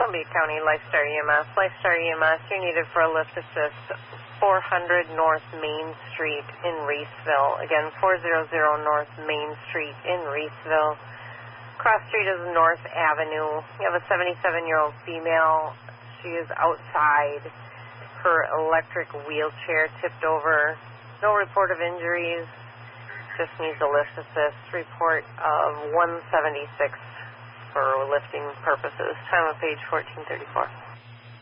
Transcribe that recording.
Columbia County Lifestar EMS. Lifestar EMS, you're needed for a lift assist, 400 North Main Street in Reeseville. Again, 400 North Main Street in Reeseville. Cross street is North Avenue. You have a 77-year-old female. She is outside. Her electric wheelchair tipped over. No report of injuries. Just needs a lift assist. Report of 176 for lifting purposes. Time of page 1434.